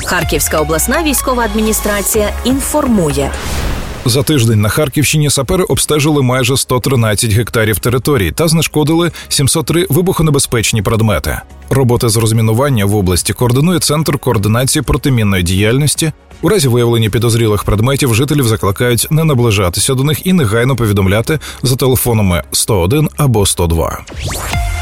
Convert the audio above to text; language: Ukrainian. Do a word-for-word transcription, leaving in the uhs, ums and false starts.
Харківська обласна військова адміністрація інформує. За тиждень на Харківщині сапери обстежили майже сто тринадцять гектарів територій та знешкодили сімсот три вибухонебезпечні предмети. Роботи з розмінування в області координує Центр координації протимінної діяльності. У разі виявлення підозрілих предметів жителів закликають не наближатися до них і негайно повідомляти за телефонами сто один або сто два.